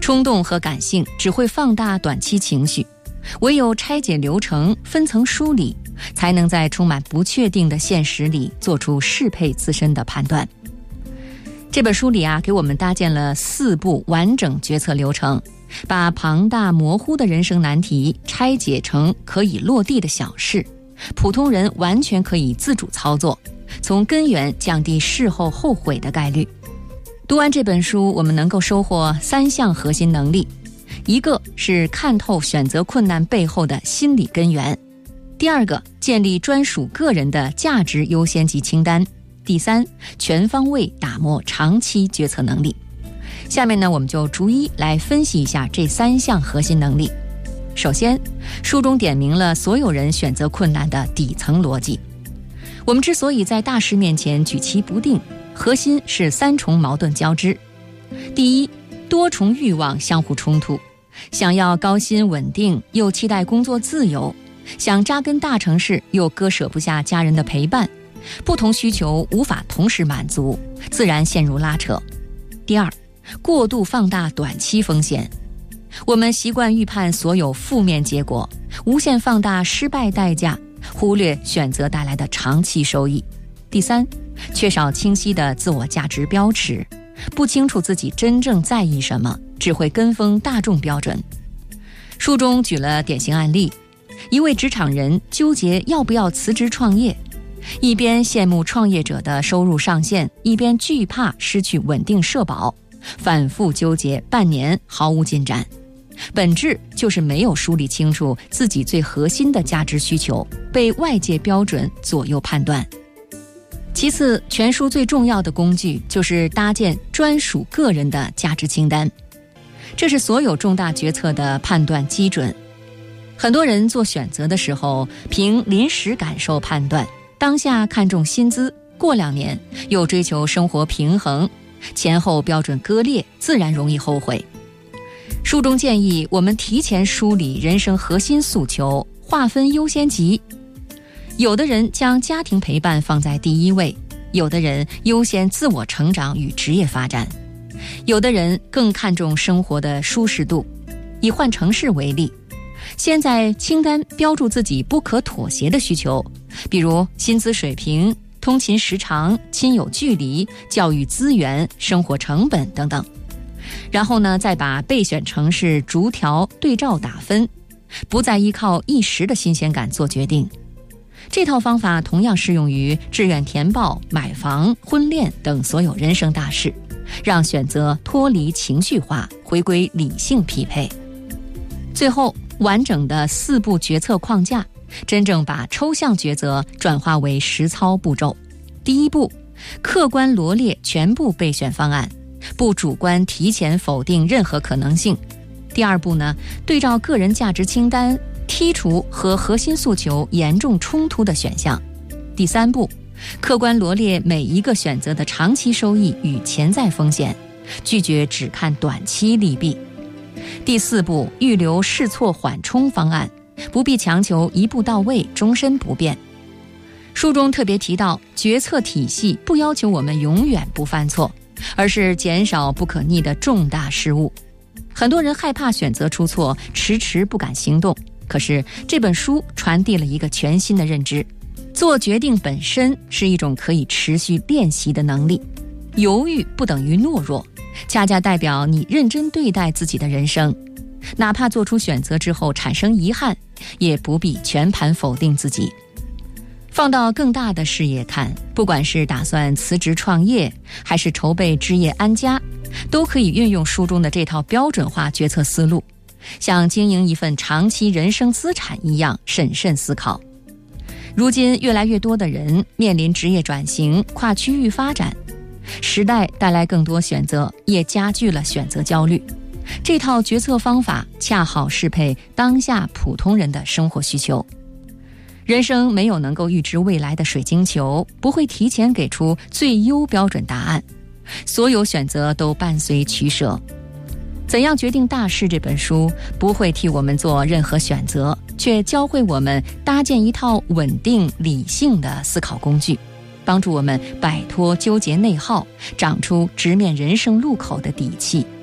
冲动和感性只会放大短期情绪，唯有拆解流程，分层梳理，才能在充满不确定的现实里做出适配自身的判断。这本书里给我们搭建了4步完整决策流程，把庞大模糊的人生难题拆解成可以落地的小事，普通人完全可以自主操作，从根源降低事后后悔的概率。读完这本书，我们能够收获3项核心能力。一个是看透选择困难背后的心理根源，第二个建立专属个人的价值优先级清单，第三全方位打磨长期决策能力。下面呢，我们就逐一来分析一下这3项核心能力。首先，书中点明了所有人选择困难的底层逻辑。我们之所以在大事面前举棋不定，核心是3重矛盾交织。第一，多重欲望相互冲突，想要高薪稳定，又期待工作自由；想扎根大城市，又割舍不下家人的陪伴。不同需求无法同时满足，自然陷入拉扯。第二，过度放大短期风险。我们习惯预判所有负面结果，无限放大失败代价，忽略选择带来的长期收益。第三，缺少清晰的自我价值标尺，不清楚自己真正在意什么，只会跟风大众标准。书中举了典型案例，一位职场人纠结要不要辞职创业，一边羡慕创业者的收入上限，一边惧怕失去稳定社保，反复纠结半年毫无进展。本质就是没有梳理清楚自己最核心的价值需求，被外界标准左右判断。其次，全书最重要的工具就是搭建专属个人的价值清单，这是所有重大决策的判断基准。很多人做选择的时候，凭临时感受判断，当下看重薪资，过2年又追求生活平衡，前后标准割裂，自然容易后悔。书中建议我们提前梳理人生核心诉求，划分优先级。有的人将家庭陪伴放在第一位，有的人优先自我成长与职业发展，有的人更看重生活的舒适度。以换城市为例，先在清单标注自己不可妥协的需求，比如薪资水平、通勤时长、亲友距离、教育资源、生活成本等等。然后呢，再把备选城市逐条对照打分，不再依靠一时的新鲜感做决定。这套方法同样适用于志愿填报、买房、婚恋等所有人生大事，让选择脱离情绪化，回归理性匹配。最后，完整的4步决策框架，真正把抽象抉择转化为实操步骤。第一步，客观罗列全部备选方案，不主观提前否定任何可能性。第二步呢，对照个人价值清单，剔除和核心诉求严重冲突的选项。第三步，客观罗列每一个选择的长期收益与潜在风险，拒绝只看短期利弊。第四步，预留试错缓冲方案，不必强求一步到位，终身不变。书中特别提到，决策体系不要求我们永远不犯错，而是减少不可逆的重大失误。很多人害怕选择出错，迟迟不敢行动。可是这本书传递了一个全新的认知，做决定本身是一种可以持续练习的能力。犹豫不等于懦弱，恰恰代表你认真对待自己的人生。哪怕做出选择之后产生遗憾，也不必全盘否定自己。放到更大的视野看，不管是打算辞职创业，还是筹备置业安家，都可以运用书中的这套标准化决策思路，像经营一份长期人生资产一样审慎思考。如今越来越多的人面临职业转型、跨区域发展，时代带来更多选择，也加剧了选择焦虑。这套决策方法恰好适配当下普通人的生活需求。人生没有能够预知未来的水晶球，不会提前给出最优标准答案，所有选择都伴随取舍。怎样决定大事这本书不会替我们做任何选择，却教会我们搭建一套稳定理性的思考工具，帮助我们摆脱纠结内耗，长出直面人生路口的底气。